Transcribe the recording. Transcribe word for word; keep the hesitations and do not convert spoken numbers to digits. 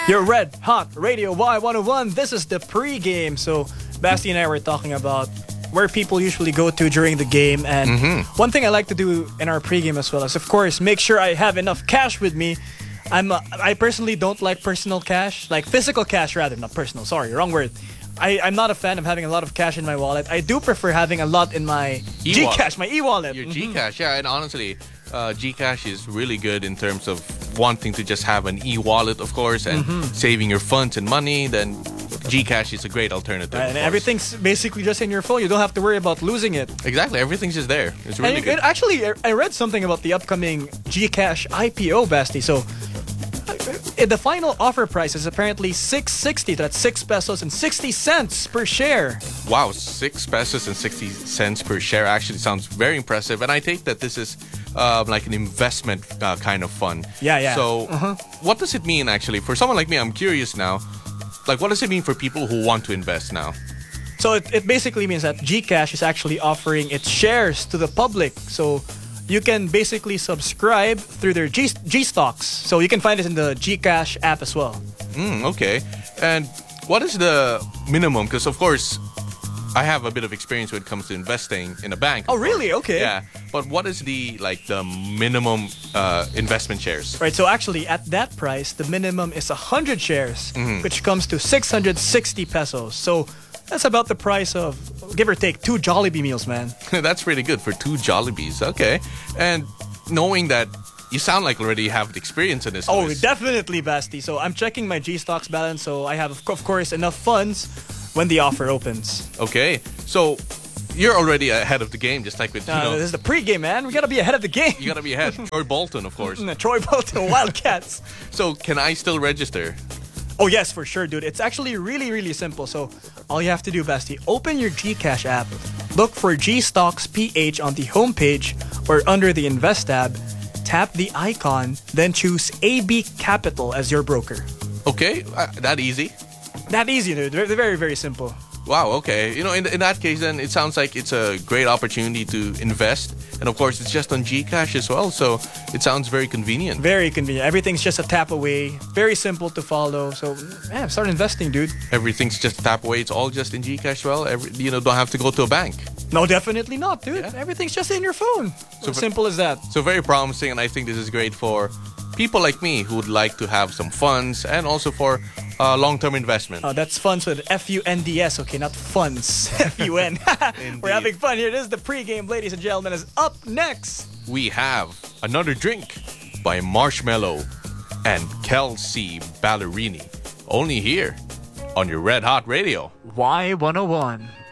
Your Red Hot Radio Y one oh one. This is the pre-game. So, Basti and I were talking about where people usually go to during the game. And mm-hmm. one thing I like to do in our pre-game as well is, of course, make sure I have enough cash with me. I'm uh, I personally don't like personal cash, like physical cash rather, not personal. Sorry, wrong word. I, I'm not a fan of having a lot of cash in my wallet. I do prefer having a lot in my E-wallet. Gcash, my e-wallet. Your Mhm. Gcash, yeah, and honestly, uh, Gcash is really good in terms of wanting to just have an e-wallet, of course, and Mhm. saving your funds and money. Then Gcash is a great alternative. Right, of and course. everything's basically just in your phone. You don't have to worry about losing it. Exactly, everything's just there. It's really and good. it, actually, I- I read something about the upcoming Gcash I P O, Basti. So, uh, the final offer price is apparently six sixty. That's six pesos and sixty cents per share. Wow, six pesos and sixty cents per share actually sounds very impressive. And I take that this is uh, like an investment uh, kind of fund. Yeah, yeah. So, Uh-huh. what does it mean actually? For someone like me, I'm curious now. Like, what does it mean for people who want to invest now? So it, it basically means that Gcash is actually offering its shares to the public. So you can basically subscribe through their G, G stocks. So you can find it in the Gcash app as well. Mm, okay. And what is the minimum? Because, of course, I have a bit of experience when it comes to investing in a bank. Oh, really? Okay. Yeah. But what is the, like, the minimum uh, investment shares? Right, so actually at that price, the minimum is one hundred shares, Mhm. which comes to six hundred sixty pesos. So that's about the price of, give or take, two Jollibee meals, man. That's pretty good for two Jollibees. Okay. And knowing that you sound like already have experience in this. Oh, Luis. definitely, Basti. So I'm checking my G stocks balance, so I have, of of course, enough funds when the offer opens. Okay. So you're already ahead of the game, just like with, you Uh, know, this is the pregame, man. We gotta be ahead of the game. you got to be ahead. Or Bolton, of course. Mm, Troy Bolton Wildcats. So can I still register? Oh yes, for sure, dude. It's actually really, really simple. So all you have to do, Basti, open your Gcash app, look for G Stocks P H on the homepage or under the Invest tab, tap the icon, then choose A B Capital as your broker. Okay. Uh, that easy. That easy, dude. They're very, very simple. Wow, okay. You know, in, in that case, then it sounds like it's a great opportunity to invest. And of course, it's just on Gcash as well. So it sounds very convenient. Very convenient. Everything's just a tap away. Very simple to follow. So, yeah, start investing, dude. Everything's just a tap away. It's all just in Gcash as well. Every, you know, don't have to go to a bank. No, definitely not, dude. Yeah. Everything's just in your phone. So So- simple as that. So very promising. And I think this is great for people like me who would like to have some funds and also for uh, long-term investment. Oh, that's funds with F U N D S, okay, not funds. F U N. We're having fun here. This is the pregame, ladies and gentlemen. Is up next. We have Another Drink by Marshmello and Kelsey Ballerini. Only here on your Red Hot Radio. Y one oh one.